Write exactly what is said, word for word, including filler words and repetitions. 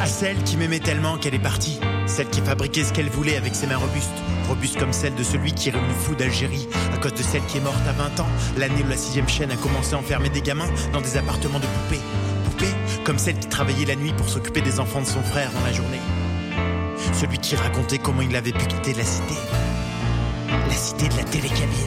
celle qui m'aimait tellement qu'elle est partie. Celle qui fabriquait ce qu'elle voulait avec ses mains robustes. Robustes comme celle de celui qui est revenu fou d'Algérie. À cause de celle qui est morte à vingt ans. L'année où la sixième chaîne a commencé à enfermer des gamins dans des appartements de poupées. Poupées comme celle qui travaillait la nuit pour s'occuper des enfants de son frère dans la journée. Celui qui racontait comment il avait pu quitter la cité. La cité de la télécabine.